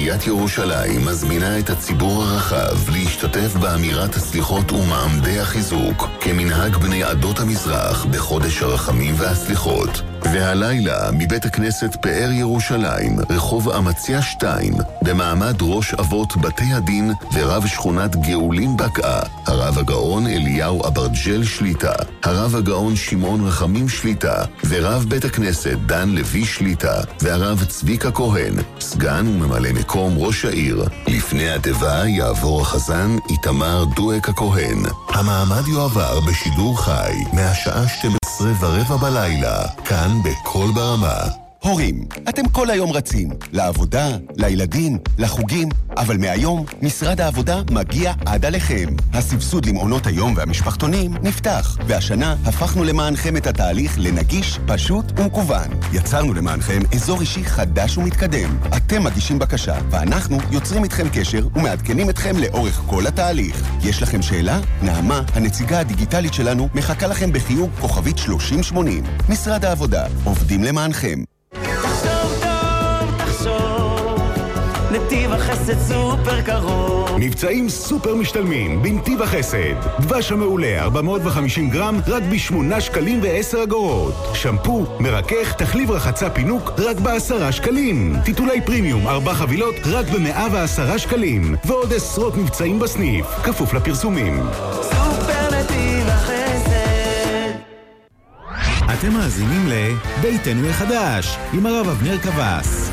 עיריית ירושלים מזמינה את הציבור הרחב להשתתף באמירת הסליחות ומעמדי החיזוק כמנהג בני עדות המזרח בחודש הרחמים והסליחות. והלילה מבית הכנסת פאר ירושלים, רחוב אמציה 2, במעמד ראש אבות בתי הדין ורב שכונת גאולים בקעה, הרב הגאון אליהו אברג'ל שליטה, הרב הגאון שמעון רחמים שליטה, ורב בית הכנסת דן לוי שליטה, והרב צביקה כהן, סגן וממלא מקום ראש העיר. לפני התיבה יעבור החזן איתמר דואק הכהן. המעמד יועבר בשידור חי מהשעה 12:15 בלילה, כאן בכל ברמה. הורים, אתם כל היום רצים, לעבודה, לילדים, לחוגים, אבל מהיום משרד העבודה מגיע עד עליכם. הסבסוד למעונות היום והמשפחתונים נפתח, והשנה הפכנו למענכם את התהליך לנגיש, פשוט ומקוון. יצרנו למענכם אזור אישי חדש ומתקדם. אתם מגישים בקשה, ואנחנו יוצרים איתכם קשר ומעדכנים אתכם לאורך כל התהליך. יש לכם שאלה? נעמה, הנציגה הדיגיטלית שלנו, מחכה לכם בחיוג כוכבית 3080. משרד העבודה, עובדים למענכם. נתיב החסד סופר קרוב. מבצעים סופר משתלמים בנתיב החסד. דבש המעולה 450 גרם רק ב8 שקלים ו10 אגורות. שמפו, מרכך, תחליב רחצה פינוק רק ב10 שקלים. טיטולי פרימיום 4 חבילות רק ב110 שקלים. ועוד עשרות מבצעים בסניף, כפוף לפרסומים. סופר נתיב החסד. אתם מאזינים לביתנו החדש עם הרב אבנר קבס.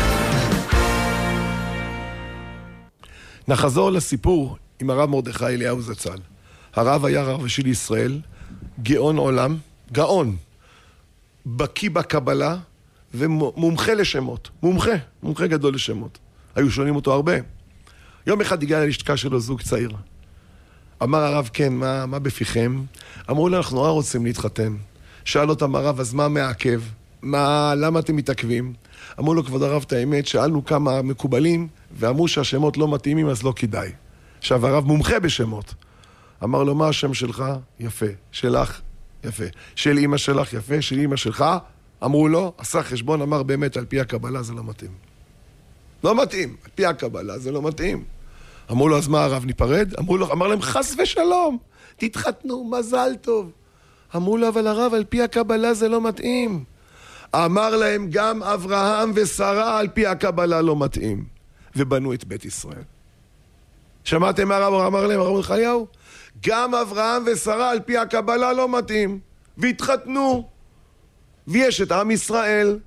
נחזור לסיפור עם הרב מרדכי אליהו זצ"ל. הרב היה רב ראשי לישראל, גאון עולם, גאון, בקי בקבלה ומומחה לשמות. מומחה גדול לשמות. היו שונים אותו הרבה. יום אחד הגיע ללשכה שלו זוג צעיר. אמר הרב, כן, מה בפיכם? אמרו לו, אנחנו נורא רוצים להתחתן. שאל אותם הרב, אז מה מעכב? למה אתם מתעכבים? אמרו לו, כבוד הרב, את האמת, שאלנו כמה מקובלים, ואמרו שהשמות לא מתאימים, אז לא כדאי. עכשיו, הרב מומחה בשמות. אמר לו, מה השם שלך? יפה. שלך? יפה. של אמא שלך? יפה. של אמא שלך? אמרו לו, עשה חשבון, אמר באמת, על פי הקבלה זה לא מתאים. לא מתאים. על פי הקבלה זה לא מתאים. אמרו לו, אז מה הרב, ניפרד? אמר להם, חס ושלום, תתחתנו, מזל טוב. אמרו לו, אבל הרב, על פי הקבלה זה לא מתאים. אמר להם, גם אברהם ושרה על פי הקבלה לא מתאים. ובנו את בית ישראל. שמעתם מה הרב אמר להם, הרב מרדכי אליהו? גם אברהם ושרה על פי הקבלה לא מתאים. והתחתנו. ויש את עם ישראל.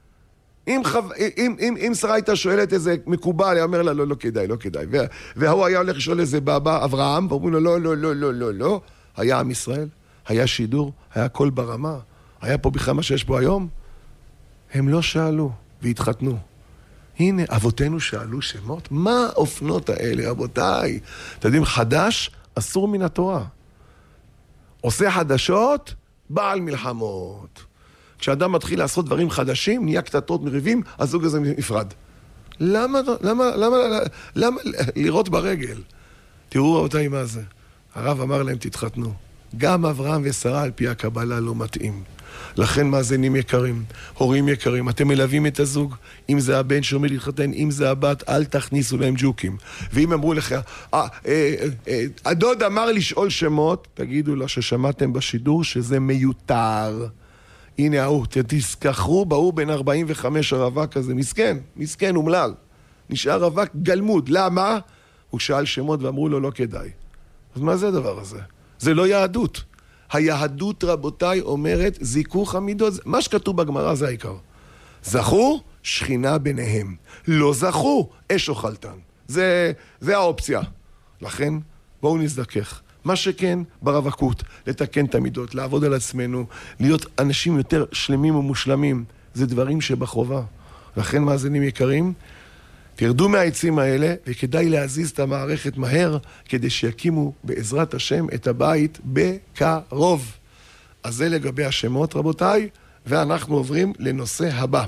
אם שרה הייתה שואלת איזה מקובל, היא אומר לה, לא כדאי, לא כדאי. והוא היה הולך לשאול איזה בבא, אברהם, ואומרים לו, לא. היה עם ישראל, היה שידור, היה קול ברמה. היה פה בכלל מה שיש פה היום. הם לא שאלו והתחתנו. הנה, אבותינו שאלו שמות. מה האופנות האלה, אבותיי? אתם יודעים, חדש אסור מן התורה. עושה חדשות, בעל מלחמות. כשאדם מתחיל לעשות דברים חדשים, נהיה קטטות מריבים, הזוג הזה נפרד. למה לראות ברגל? תראו רבותיי מה זה. הרב אמר להם, תתחתנו. גם אברהם ושרה על פי הקבלה לא מתאים. לכן מאזינים יקרים, הורים יקרים, אתם מלווים את הזוג, אם זה הבן שעומד להתחתן, אם זה הבת, אל תכניסו להם ג'וקים. ואם אמרו לך, הדוד אמר לשאול שמות, תגידו לה ששמעתם בשידור שזה מיותר. הנה ההוא, תזכחרו בהוא בן 45 הרווק הזה, מסכן, אומלל. נשאר רווק גלמוד, למה? הוא שאל שמות ואמרו לו לא כדאי. אז מה זה הדבר הזה? זה לא יהדות. היהדות, רבותיי, אומרת זיכוך המידות. מה שכתוב בגמרא זה העיקר. זכו, שכינה ביניהם. לא זכו, אש אוכלתן. זה האופציה. לכן, בואו נזדכך. מה שכן, ברווקות, לתקן את המידות, לעבוד על עצמנו, להיות אנשים יותר שלמים ומושלמים. זה דברים שבחובה. לכן, מאזינים יקרים, תרדו מהעצים האלה, וכדאי להזיז את המערכת מהר, כדי שיקימו בעזרת השם את הבית בקרוב. אז זה לגבי השמות, רבותיי, ואנחנו עוברים לנושא הבא.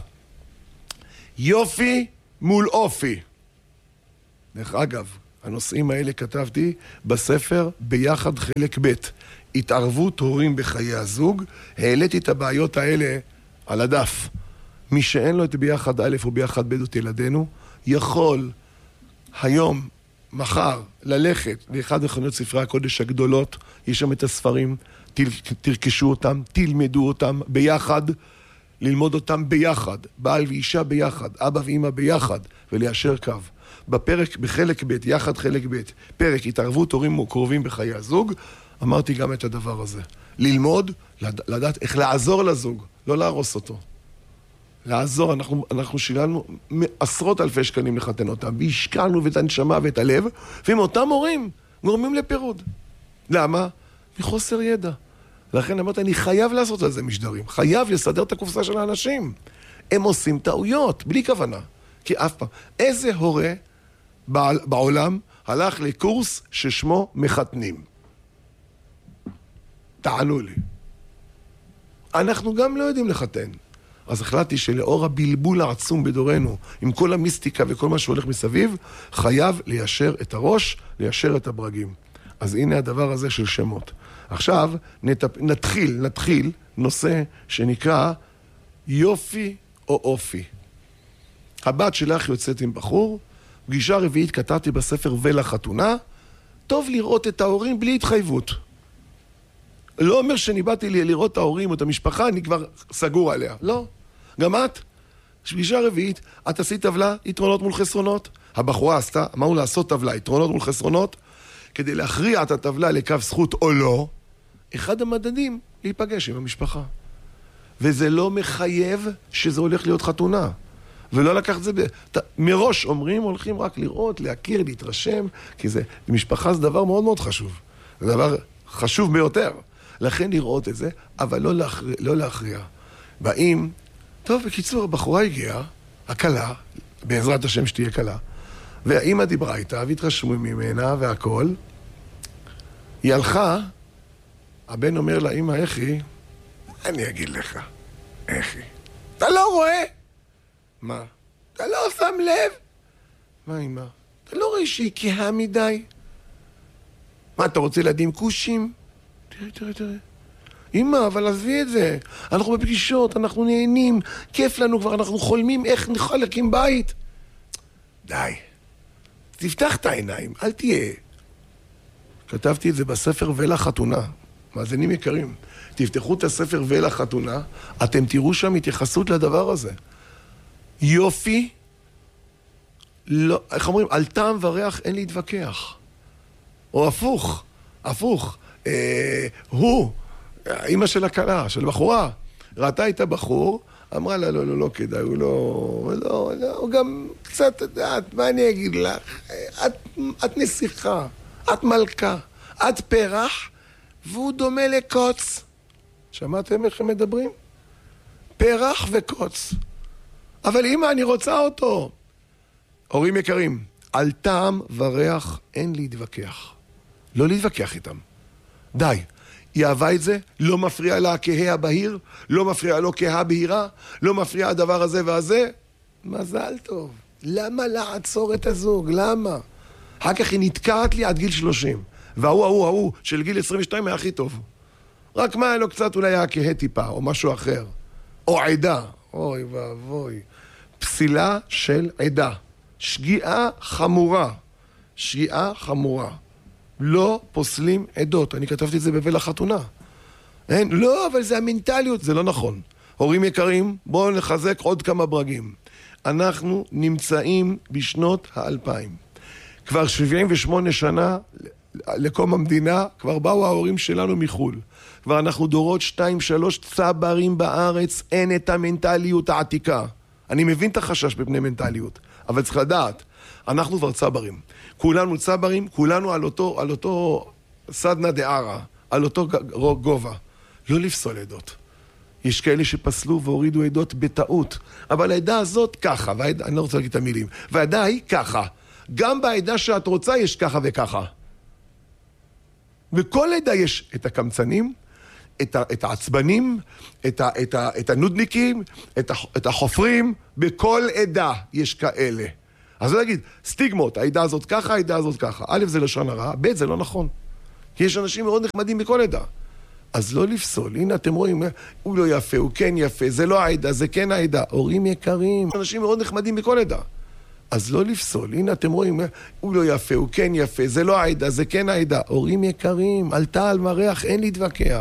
יופי מול אופי. דרך אגב, הנושאים האלה כתבתי בספר ביחד חלק ב', התערבות הורים בחיי הזוג. העליתי את הבעיות האלה על הדף. מי שאין לו את ביחד א' וביחד ב' את ילדינו, יכול היום, מחר, ללכת לאחד מחנויות ספרי הקודש הגדולות, יש שם את הספרים, תרכשו אותם, תלמדו אותם ביחד, ללמוד אותם ביחד, בעל ואישה ביחד, אבא ואמא ביחד, וליישר קו. בפרק, בחלק ב', יחד חלק ב', פרק התערבות הורים קרובים בחיי הזוג, אמרתי גם את הדבר הזה. ללמוד, לדעת איך לעזור לזוג, לא להרוס אותו. לעזור, אנחנו שילנו עשרות אלפי שקלים לחתן אותם, והשקענו ואת הנשמה ואת הלב, ועם אותם הורים גורמים לפירוד. למה? מחוסר ידע. לכן אמרתי, אני חייב לעשות על זה משדרים, חייב לסדר את הקופסה של האנשים. הם עושים טעויות, בלי כוונה. כי אף פעם, איזה הורה בעולם הלך לקורס ששמו מחתנים? תענו לי. אנחנו גם לא יודעים לחתן. אז החלטתי שלאור הבלבול העצום בדורנו, עם כל המיסטיקה וכל מה שהולך מסביב, חייב ליישר את הראש, ליישר את הברגים. אז הנה הדבר הזה של שמות. עכשיו נתחיל נושא שנקרא יופי או אופי. הבת שלך יוצאת עם בחור, פגישה רביעית כתבתי בספר ולחתונה, טוב לראות את ההורים בלי התחייבות. לא אומר שאני באתי לראות את ההורים או את המשפחה, אני כבר סגור עליה. לא. גם את, פגישה רביעית, את עשית טבלה, יתרונות מול חסרונות. הבחורה עשתה, אמרנו לעשות טבלה, יתרונות מול חסרונות, כדי להכריע את הטבלה לקו זכות או לא, אחד המדדים להיפגש עם המשפחה. וזה לא מחייב שזה הולך להיות חתונה. ולא לקחת זה, מראש אומרים, הולכים רק לראות, להכיר, להתרשם, כי זה, משפחה זה דבר מאוד מאוד חשוב. זה דבר חשוב ביותר. לכן לראות את זה, אבל לא להכריע. באים, טוב, בקיצור, הבחורה הגיעה, הקלה, בעזרת השם שתהיה קלה, והאמא דיברה איתה, והתרשמו ממנה והכל. היא הלכה, הבן אומר לה, אמא, אחי, אני אגיד לך, אחי, אתה לא רואה? מה? אתה לא שם לב? מה אמא? אתה לא רואה שהיא כהה מדי? מה, אתה רוצה ילדים כושים? תראה. אמא, אבל עזבי את זה. אנחנו בפגישות, אנחנו נהנים, כיף לנו כבר, אנחנו חולמים איך נוכל להקים בית. די. תפתח את העיניים, אל תהיה. כתבתי את זה בספר ולחתונה. מאזינים יקרים. תפתחו את הספר ולחתונה, אתם תראו שם התייחסות לדבר הזה. יופי, לא, איך אומרים? על טעם וריח אין להתווכח. או הפוך. הוא, האמא של הקלה, של בחורה, ראתה את הבחור, אמרה לה, לא כדאי, הוא הוא גם קצת, מה אני אגיד לך? את נסיכה, את מלכה, את פרח, והוא דומה לקוץ. שמעתם איך הם מדברים? פרח וקוץ. אבל אמא, אני רוצה אותו. הורים יקרים, על טעם וריח אין להתווכח. לא להתווכח איתם. די. היא אהבה את זה, לא מפריע לה כהה הבהיר, לא מפריע לו כהה בהירה, לא מפריע הדבר הזה והזה. מזל טוב. למה לעצור את הזוג? למה? אחר כך היא נתקעת לי עד גיל 30. והוא של גיל 22 היה הכי טוב. רק מה היה לו קצת אולי היה כהה טיפה, או משהו אחר. או עדה. אוי ואבוי. פסילה של עדה. שגיאה חמורה. לא פוסלים עדות. אני כתבתי את זה בבל החתונה. לא, אבל זה המנטליות. זה לא נכון. הורים יקרים, בואו נחזק עוד כמה ברגים. אנחנו נמצאים בשנות ה-2000. כבר 78 שנה לקום המדינה, כבר באו ההורים שלנו מחול. כבר אנחנו דורות 2-3 צברים בארץ, אין את המנטליות העתיקה. אני מבין את החשש בפני מנטליות, אבל צריך לדעת, אנחנו כבר צברים. כולנו צברים, כולנו על אותו סדנה דערה, על אותו גובה. לא לפסול עדות. יש כאלה שפסלו והורידו עדות בטעות. אבל העדה הזאת ככה, אני לא רוצה להגיד את המילים, והעדה היא ככה. גם בעדה שאת רוצה יש ככה וככה. בכל עדה יש את הקמצנים, את העצבנים, את הנודניקים, את החופרים, בכל עדה יש כאלה. אז לא להגיד, סטיגמות, העדה הזאת ככה, העדה הזאת ככה. א', זה לשון הרע, ב', זה לא נכון. כי יש אנשים מאוד נחמדים בכל עדה. אז לא לפסול, הנה אתם רואים, הוא לא יפה, הוא כן יפה, זה לא העדה, זה כן העדה. הורים יקרים, אנשים מאוד נחמדים בכל עדה. אז לא לפסול. הנה, אתם רואים, הוא לא יפה, הוא כן יפה, זה לא העדה, זה כן העדה. הורים יקרים, על טל מריח, אין להתווכח.